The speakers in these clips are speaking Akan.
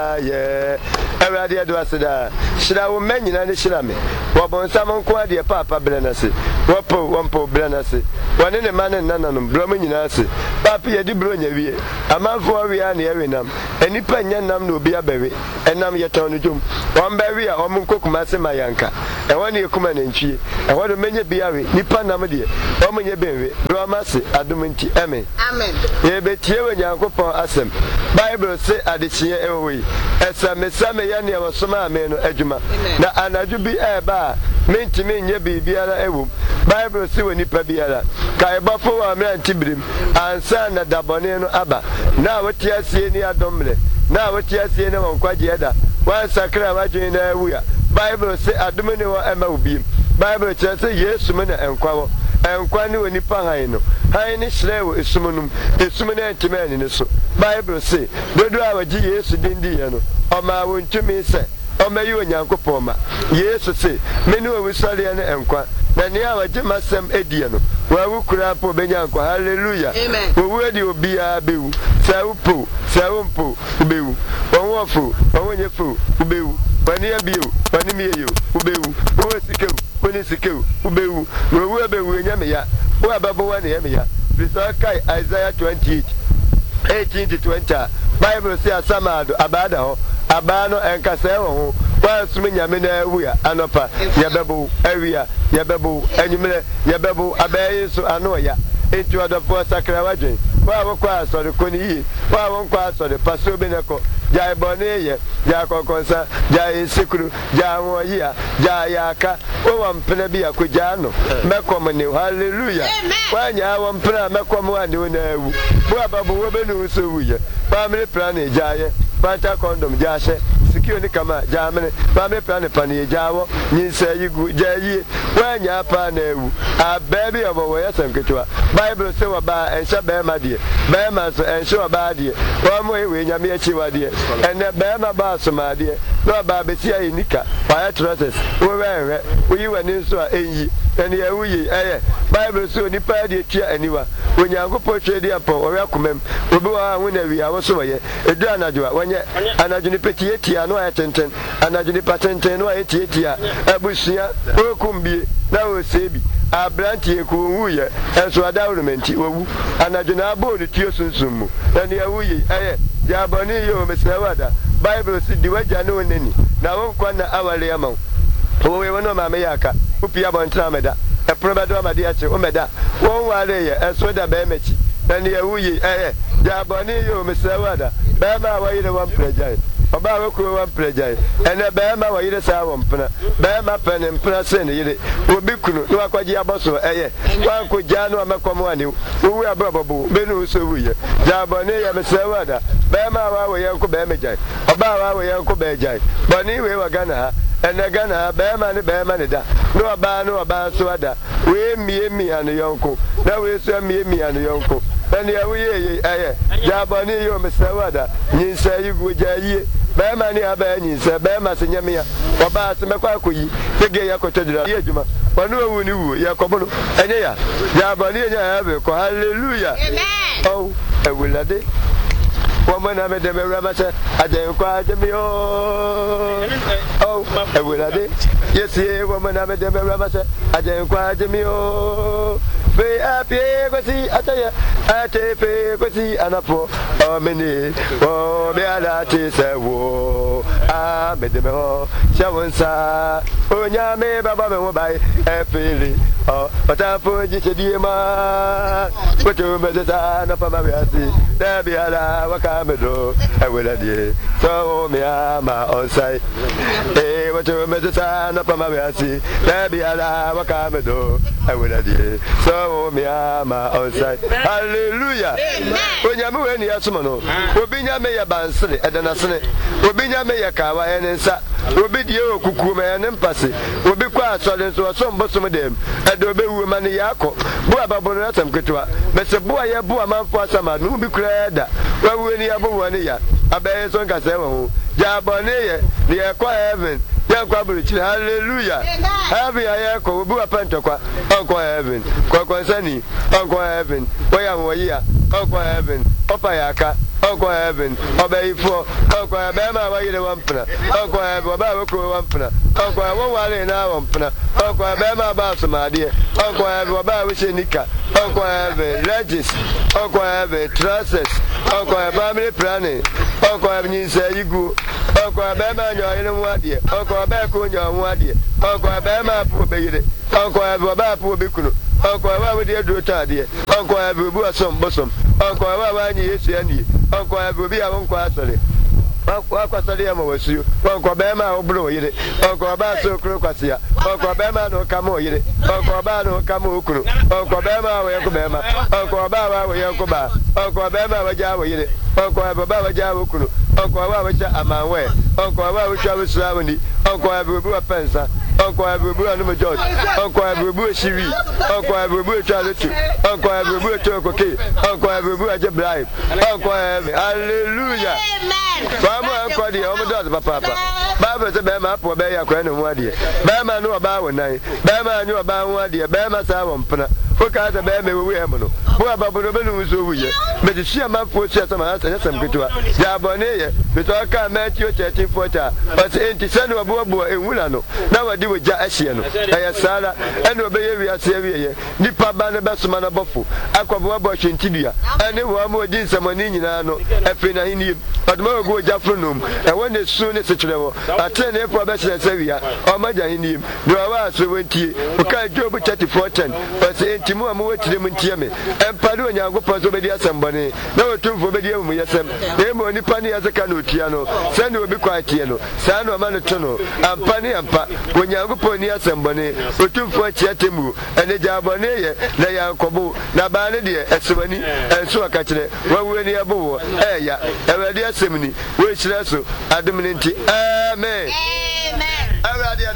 yeah. Every do asida. Shira wo menyina ne shira me. Wo bonsa mo nko ade papa brenase. Wo po wompo brenase. Wone ne man nananom blomo nyina ase. Papa ye di bro nya wie. Amanfo awie na ye wenam. Enipa nya nam na obi abawe. Enam ye ton no dwom. Won ba wie a om nkokuma se mayanka. E wone ekuma na ntwie. E wodo menye biawe. Nipa nam de. Om nye benwe. Bro amase adom nti. Amen. Amen. Ye betie we Nyankopon asem. Bible say adechie ewe. Esame ya ne wasoma ame no adwuma. Na anadwo bi eba mentimi nye bibiara ewu. Bible say we nipa biara. Ka ebafo wa me antibrim. Ansa na dabone no aba. Na wote asie ni adomre. Na wote asie ne wonkwaje eda. Wan sakra wadwen na ewu ya. Bible say adom ne wo ema obi. Bible say Yesu me na enkwawo. Enkwa ni woni pa han no. Han ni hrewo esumunum. Esum na ntimani ne so. Bible say dodo a wagi Yesu dindi ye no. Oma wontumi se omayi Onyankopon ma. Yesu say me ni owusale ne enkwa. Na ne a wagi masem edie no. Wa wukura po benyankwa. Hallelujah. Amen. Wo wedi obi a bewu. Sa upo, sa umpo ubewu. Wonwofo, wonyefu ubewu. Wani abiu, wani miyeyo ubewu. Wo sikewu. When secure, Ubewu, we will be Yamia, who above one Yamia. Please, Isaiah 28, 18 to 20. Bible says Samado, Abado, Abano, and Casero, while swimming Yamina, we are Anopa, Yababu, area, Yababu, and Yababu, Abe, so Anoya, into other poor Sacravagin. Why class or the Kuni, why class or the Paso Benaco, Jai Bonnet, Jaco Consa, Jai Sikru, Jamoya, Jayaka, oh, Penabia Kujano, Macomani, hallelujah. When you have one plan, Macomani, Wababu, Wabenu, so we, family planning, Jaya, Panta condom, Jashe, security kama, Germany, family planning, Pani, Javo, Nisa, you go, Jay, when you are Pane, a baby of a way, some Kitua, Bible so about and Shabama dear, Bama and show about dear, one way when you meet Chiva dear, and the Bama Basuma dear, no Babesia Nika, fire trusses, we were in so and here we, Bible so nipa dear tia anywhere, when you go portray the apple or Yakumem, when we are also a Danajua, when you Anajunipetia, no attendant, Anajunipatent, no Etia, Abusia, Okumbi, now Sebi. A branty kuya, and so a downment, and I do not board the Tiosun, and here we, Jabani, Mr. Wada, Bible said the way I know any. Now, one hour amount. Oh, we were no Mamayaka, Upiabon Trameda, a Probadoma Diache, Omeda, 1 hour, and so the Bemechi, and here we, Jabani, Mr. Wada, Bama, why you one pleasure. About one pleasure, and a Bama, why you say one penna, Bama pen and Prasen, Ubiku, no Aquajiaboso, one could Jano Macomani, who were Babu, Benu Suya, Jabane, Mr. Wada, Bama, our Yanko Bamajai, about our Yanko Bajai, Bonnie, we were Gana, and a Gana, Bama and Bamanida, no about Swada, we me and the Yonko, now we say me and the Yonko. And here we Jabani, Mr. Wada, you say you would jay, Bamani Abani, Bama Senyamia, or Bass Makaki, the gay Yakota, Yajuma, but no one knew Yakobo, and here, Jabani, hallelujah. Oh, I will add it. Woman, I made them a ramata, I didn't cry to me. Oh, I will add it. Yes, woman, I made them a ramata, I didn't cry to me. Be happy, go see, I tell you, I take go see, and a poor, oh, many, oh, be a latte, say, whoa, I made them all, Shawansa, oh, Yame, Baba, by a feeling, oh, but I put you to the man, but you made the son of Pamasi, there be a la, Wakamedo, I will add you, so me, I'm outside, eh, what you made the son of Pamasi, there be a la, Wakamedo, I will add you, so. Me ama outside. Hallelujah. When you move any asmono, Obinya may a bansy, Adanasene, Obinya may a kawa and ensa, Obidio, Kukume and Empassi, will be quite solid to a some bosom of them, and Obi woman Yako, Boabonasam Kitua, Mr. Boya Boaman for some, no be cleared. Well, when you have 1 year, a bear son Casemo, Jabone, the acquire heaven. Yankwa Bridge, hallelujah. Heaven, I echo, Bua Pentaqua, Uncle Heaven, Quaquansani, Uncle Heaven, Wayam, Uncle Heaven, Opayaka, Uncle Heaven, Obey for Uncle Abama, why you the Wampana, Uncle Ababa, Wampana, Uncle Awali and Awampana, Uncle Abama Basama, dear, Uncle Ababa, which is Nika, Uncle Heaven, Regis, Uncle Heaven, Trusses, Uncle Family Planning, Uncle Avenue say you go, Uncle Abama, you're in one dear, Uncle Abaco, you're one dear, Uncle Abama, poor baby, Uncle Ababa, poor Bikuno, Uncle Ababa, dear Drota, Uncle Abu, some bosom, Uncle Ababa, yes, Uncle Abu, be our own quantity. Aquasadium was you, Uncle Bama, or blow it, Uncle Abaso Crocasia, Uncle Bama, no Camo, Uncle Abano, Camo, Uncle Bama, Uncle Bama, Uncle Ababa, Uncle Ba, Uncle Bama, Java, Uncle Ababa, Java, Uncle Abacha, Amawe, Uncle Abacha was Slavony, Uncle Abu Pensa, Uncle Abu Anuma George, Uncle Abu Shivi, Uncle Abu Charity, Uncle Abu Turkey, Uncle Abu Jabribe, Uncle Hallelujah. Uncle the Omadot, Papa. Baba said, Bama, poor Baya, Cran, one dear. Bama knew about one night. Bama knew about one dear. Bama Savon, Look at the Bama, we have no. Poor Babu was over here. But the sheer man for some house and some good to her. Yabonea, but I can't match your 13 40. But ain't son of Bobo and Wilano. Now I do with Jasiano. I Sala and obey we are Savia. Nipa Banabasman Bofu, Aquabosh in Tibia, and they were more than some Manino, a pena in him. But more go Jaffronum, and when the soon as such level, I turn a probation Savia, or Maja in him. No, I was 20, okay, Job 3410, but saying Timo, I'm waiting to them in Tiame, and Padu and Yago Pasobedia somebody. No, two for Bedia, they more Nipani as a canutiano, Sand will be quiet, San or Manatono, and Pani and Pa, when Yago Ponia somebody, or two for Chiatimu, and the Jabone, Nayakobu, Nabanadia, Eswani, and so I catch it. When we're near Bo, Eya, Evadia Semini, which Lasso, Adaminti, Amen. Amen.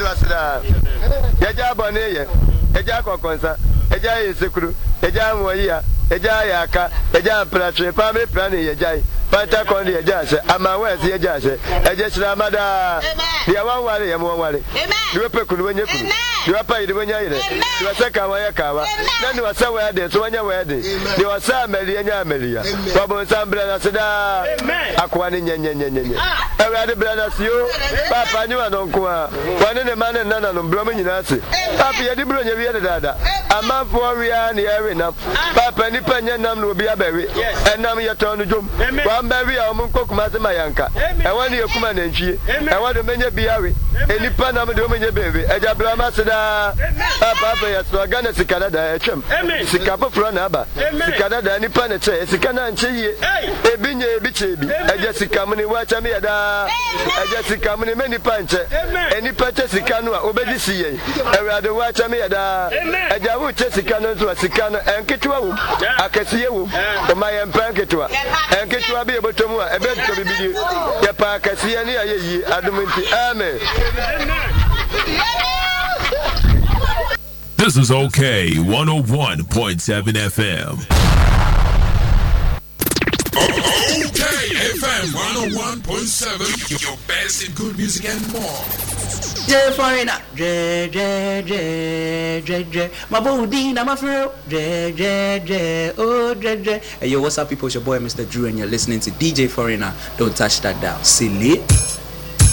Yajabone, Ejako Consa, Eja Sekuru, Eja Moya, Eja Yaka, Eja Platre, Family Planning, Ejai, Panta Condi, Ejas, Amawas, Ejas, Ejas Ramada, the one and one wally. You are Pekun when you are paid when you are Sakawayakawa, then you are somewhere there, so when you are wedding, you are Sam Melia Melia, Bobo Sam Blanasada, Aquani, I read the brothers you, Papa, you are no qua, one in the man and none of Bromin Nasi, Papa, you didn't bring dada. A man for we are in the area, Papa, Nipan Nam will be a berry, and now you turn to Jum. One berry, I'm cook Mayanka. I want you come and she, I want to many be a any pan of the baby, a Jabrama Sada, Papa, yes, so I'm gonna see Canada, Sicapa Franaba, Canada, any panache, Sicana and Chi, a binya bichi, a Jessica Muni watch a meada, a Jessica Muni many punch, any punches Sicano, obedisi, I rather watch a meada, a Javu Chessicano to a Sicano and Kitua, I can see you, my Empanketua, and Kitua be able to move a bed to be the Parcasiani, Adaminti, Amen. This is OK 101.7 FM. OK FM 101.7, your best in good music and more. J Foreigner, my body, I'm a friend, Hey, yo, what's up, people? It's your boy, Mr. Drew, and you're listening to DJ Foreigner. Don't touch that dial, silly.